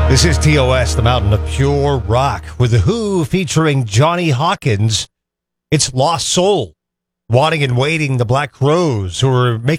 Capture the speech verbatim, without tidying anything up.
This is T O S, the Mountain of Pure Rock, with The Who featuring Johnny Hawkins. It's Lost Soul, Wanting and Waiting, the Black Crowes, who are making